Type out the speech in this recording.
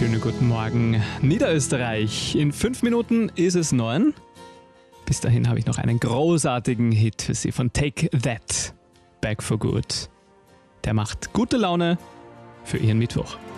Schönen guten Morgen, Niederösterreich. In 5 Minuten ist es 9. Bis dahin habe ich noch einen großartigen Hit für Sie von Take That, Back for Good. Der macht gute Laune für Ihren Mittwoch.